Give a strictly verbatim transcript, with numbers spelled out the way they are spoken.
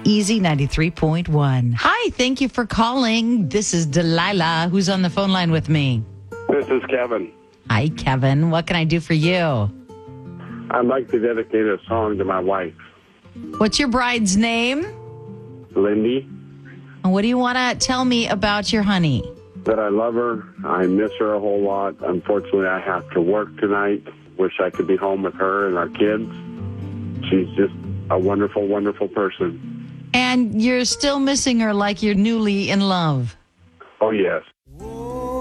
Easy ninety-three point one. Hi, thank you for calling. This is Delilah, who's on the phone line with me. This is Kevin. Hi, Kevin. What can I do for you? I'd like to dedicate a song to my wife, What's your bride's name? Lindy, And what do you want to tell me about your honey? that I love her. I miss her a whole lot. Unfortunately, I have to work tonight. Wish I could be home with her and our kids. She's just a wonderful, wonderful person. And you're still missing her like you're newly in love. Oh, yes.